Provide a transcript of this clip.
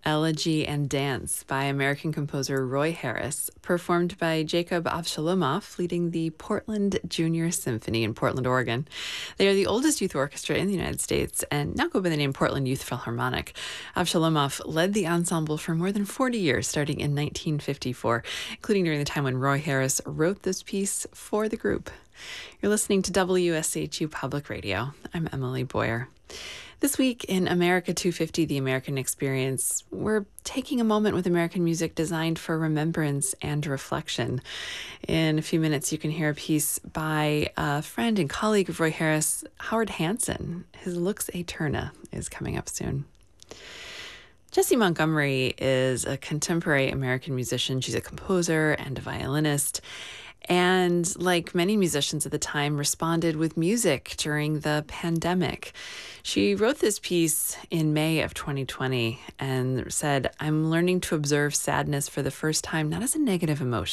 Elegy and Dance by American composer Roy Harris, performed by Jacob Avshalomov, leading the Portland Junior Symphony in Portland, Oregon. They are the oldest youth orchestra in the United States and now go by the name Portland Youth Philharmonic. Avshalomov led the ensemble for more than 40 years, starting in 1954, including during the time when Roy Harris wrote this piece for the group. You're listening to WSHU Public Radio. I'm Emily Boyer. This week in America 250, The American Experience, we're taking a moment with American music designed for remembrance and reflection. In a few minutes, you can hear a piece by a friend and colleague of Roy Harris, Howard Hanson. His Lux Aeterna is coming up soon. Jessie Montgomery is a contemporary American musician. She's a composer and a violinist. And like many musicians at the time, responded with music during the pandemic. She wrote this piece in May of 2020 and said, "I'm learning to observe sadness for the first time, not as a negative emotion,